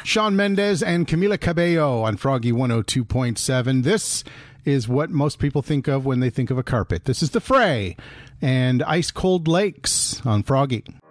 Shawn Mendes and Camila Cabello on Froggy 102.7. This is what most people think of when they think of a carpet. This is The Fray and Ice Cold Lakes on Froggy.